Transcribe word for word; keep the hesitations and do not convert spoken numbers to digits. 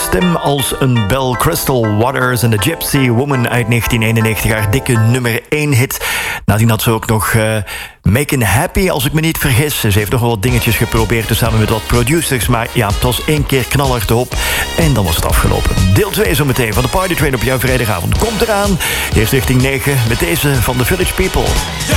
stem als een bel. Crystal Waters en The Gypsy Woman uit negentien eenennegentig. Haar dikke nummer één hit. Nadien had ze ook nog uh, Makin' Happy, als ik me niet vergis. Ze heeft nog wel wat dingetjes geprobeerd, dus samen met wat producers. Maar ja, het was één keer knalhard op. En dan was het afgelopen. Deel twee zometeen van de Party Train op jouw vrijdagavond komt eraan. Eerst richting negen met deze van The Village People.